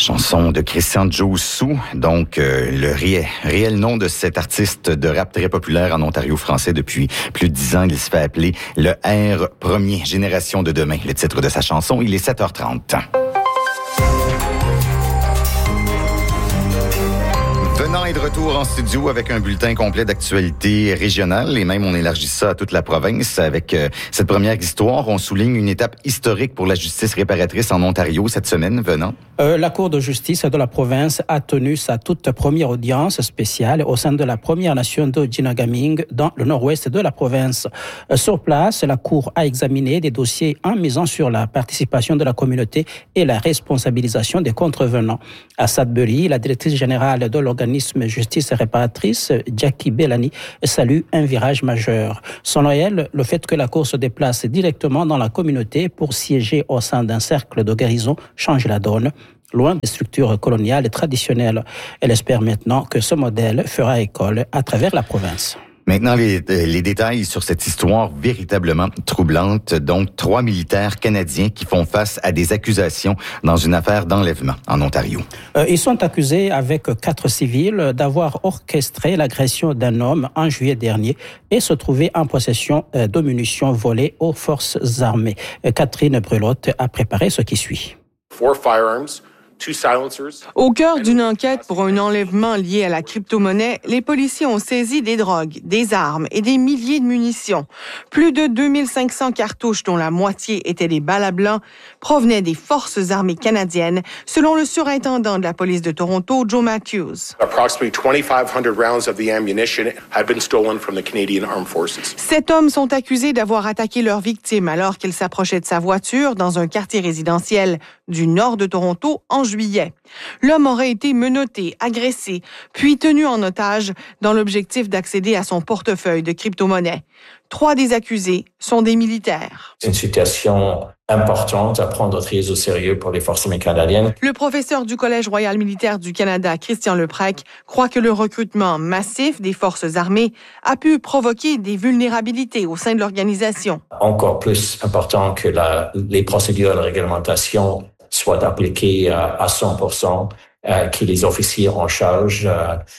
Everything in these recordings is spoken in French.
Chanson de Christian Jossou, donc le réel nom de cet artiste de rap très populaire en Ontario français depuis plus de 10 ans. Il se fait appeler le R Premier, Génération de demain. Le titre de sa chanson, il est 7h30. Venant est de retour en studio avec un bulletin complet d'actualité régionale et même on élargit ça à toute la province. Avec cette première histoire, on souligne une étape historique pour la justice réparatrice en Ontario cette semaine. Venant. La Cour de justice de la province a tenu sa toute première audience spéciale au sein de la Première Nation de Ginagaming dans le nord-ouest de la province. Sur place, la Cour a examiné des dossiers en misant sur la participation de la communauté et la responsabilisation des contrevenants. À Sudbury, la directrice générale de l'organisme Justice réparatrice, Jackie Bellany, salue un virage majeur. Selon elle, le fait que la Cour se déplace directement dans la communauté pour siéger au sein d'un cercle de guérison change la donne. Loin des structures coloniales et traditionnelles. Elle espère maintenant que ce modèle fera école à travers la province. Maintenant, les détails sur cette histoire véritablement troublante. Donc, 3 militaires canadiens qui font face à des accusations dans une affaire d'enlèvement en Ontario. Ils sont accusés avec 4 civils d'avoir orchestré l'agression d'un homme en juillet dernier et se trouver en possession de munitions volées aux forces armées. Catherine Brulotte a préparé ce qui suit. 4 firearms. Au cœur d'une enquête pour un enlèvement lié à la crypto-monnaie, les policiers ont saisi des drogues, des armes et des milliers de munitions. Plus de 2500 cartouches, dont la moitié étaient des balles à blanc, provenaient des forces armées canadiennes, selon le surintendant de la police de Toronto, Joe Matthews. Approximately 2,500 rounds of the ammunition had been stolen from the Canadian Armed Forces. 7 hommes sont accusés d'avoir attaqué leur victime alors qu'ils s'approchaient de sa voiture dans un quartier résidentiel du nord de Toronto en juillet. L'homme aurait été menotté, agressé, puis tenu en otage dans l'objectif d'accéder à son portefeuille de crypto-monnaie. 3 des accusés sont des militaires. C'est une situation importante à prendre très au sérieux pour les forces armées canadiennes. Le professeur du Collège royal militaire du Canada, Christian Leprec, croit que le recrutement massif des forces armées a pu provoquer des vulnérabilités au sein de l'organisation. Encore plus important que les procédures de réglementation soient appliquées à 100%, que les officiers en charge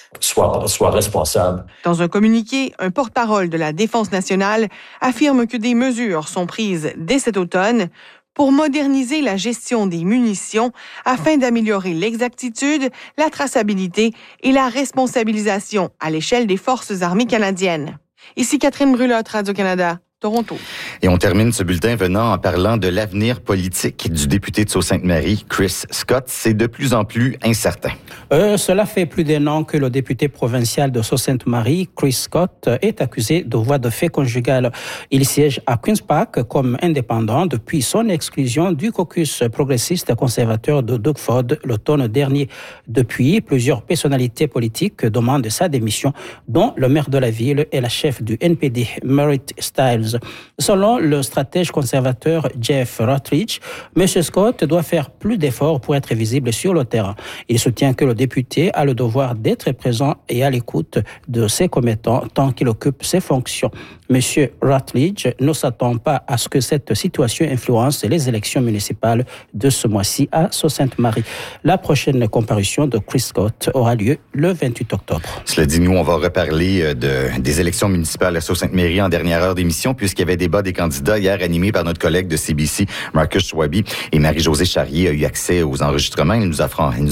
soient responsables. Dans un communiqué, un porte-parole de la Défense nationale affirme que des mesures sont prises dès cet automne pour moderniser la gestion des munitions afin d'améliorer l'exactitude, la traçabilité et la responsabilisation à l'échelle des forces armées canadiennes. Ici Catherine Brulotte, Radio-Canada. Toronto. Et on termine ce bulletin venant en parlant de l'avenir politique du député de Sault-Sainte-Marie, Chris Scott. C'est de plus en plus incertain. Cela fait plus d'1 an que le député provincial de Sault-Sainte-Marie, Chris Scott, est accusé de voies de fait conjugales. Il siège à Queen's Park comme indépendant depuis son exclusion du caucus progressiste conservateur de Doug Ford l'automne dernier. Depuis, plusieurs personnalités politiques demandent sa démission, dont le maire de la ville et la chef du NPD, Merritt Stiles. Selon le stratège conservateur Jeff Rutledge, M. Scott doit faire plus d'efforts pour être visible sur le terrain. Il soutient que le député a le devoir d'être présent et à l'écoute de ses commettants tant qu'il occupe ses fonctions. M. Rutledge ne s'attend pas à ce que cette situation influence les élections municipales de ce mois-ci à Sault-Sainte-Marie. La prochaine comparution de Chris Scott aura lieu le 28 octobre. Cela dit, nous, on va reparler des élections municipales à Sault-Sainte-Marie en dernière heure d'émission, puisqu'il y avait débat des candidats hier animé par notre collègue de CBC, Marcus Schwabi, et Marie-Josée Charrier a eu accès aux enregistrements. Il nous en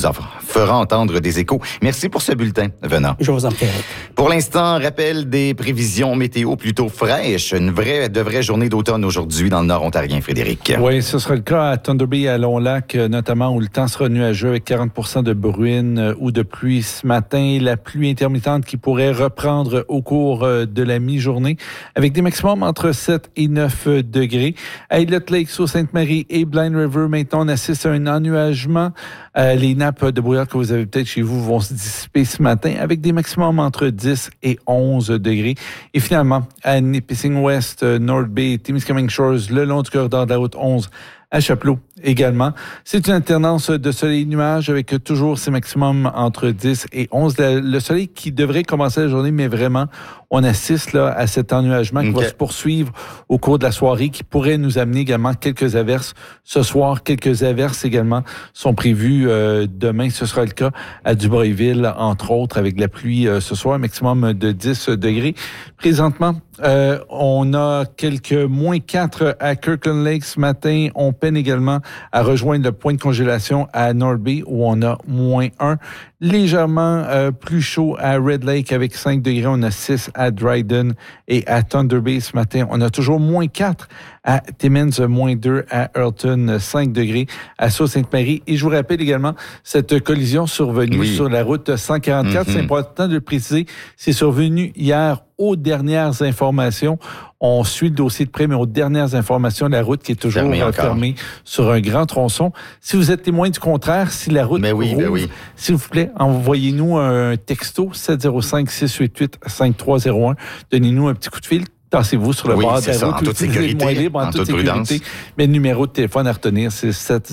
fera entendre des échos. Merci pour ce bulletin, Venant. Je vous en prie. Pour l'instant, rappel des prévisions météo plutôt fraîches. Une vraie journée d'automne aujourd'hui dans le nord ontarien, Frédéric. Oui, ce sera le cas à Thunder Bay, à Long-Lac, notamment où le temps sera nuageux avec 40% de bruine ou de pluie ce matin. La pluie intermittente qui pourrait reprendre au cours de la mi-journée avec des maximums entre 7 et 9 degrés. À Illet Lake, Sault-Sainte-Marie et Blind River, maintenant, on assiste à un ennuagement. Les nappes de brouillard que vous avez peut-être chez vous vont se dissiper ce matin avec des maximums entre 10 et 11 degrés. Et finalement, à Nipissing West, North Bay, Témiscamingue Shores, le long du corridor de la route 11, à Chapelot, également. C'est une alternance de soleil et nuages avec toujours ces maximums entre 10 et 11. Le soleil qui devrait commencer la journée, mais vraiment, on assiste là à cet ennuagement qui va se poursuivre au cours de la soirée, qui pourrait nous amener également quelques averses. Ce soir, quelques averses également sont prévues demain. Ce sera le cas à Dubreuilville, entre autres, avec de la pluie ce soir, maximum de 10 degrés. Présentement, on a quelques moins 4 à Kirkland Lake ce matin. On peine également à rejoindre le point de congélation à North Bay où on a moins 1. Légèrement plus chaud à Red Lake avec 5 degrés. On a 6 à Dryden et à Thunder Bay ce matin. On a toujours moins 4 à Timmins, moins 2 à Earlton, 5 degrés à Sault-Sainte-Marie. Et je vous rappelle également cette collision survenue sur la route 144. C'est important de le préciser. C'est survenu hier aux dernières informations. On suit le dossier de près, mais aux dernières informations, la route qui est toujours fermée sur un grand tronçon. Si vous êtes témoin du contraire, si la route rouvre, s'il vous plaît, envoyez-nous un texto 705-688-5301. Donnez-nous un petit coup de fil. Tassez-vous sur le bord de la route. En toute sécurité. En toute sécurité. Mais le numéro de téléphone à retenir, c'est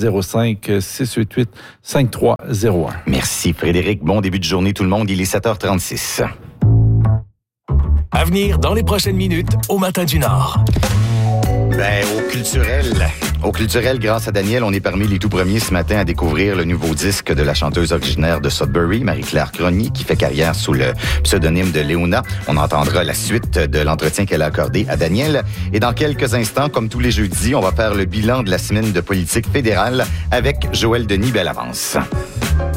705-688-5301. Merci, Frédéric. Bon début de journée, tout le monde. Il est 7h36. À venir dans les prochaines minutes au Matin du Nord. Au culturel, grâce à Daniel, on est parmi les tout premiers ce matin à découvrir le nouveau disque de la chanteuse originaire de Sudbury, Marie-Claire Cronier, qui fait carrière sous le pseudonyme de Léona. On entendra la suite de l'entretien qu'elle a accordé à Daniel. Et dans quelques instants, comme tous les jeudis, on va faire le bilan de la semaine de politique fédérale avec Joël Denis. Belle avance.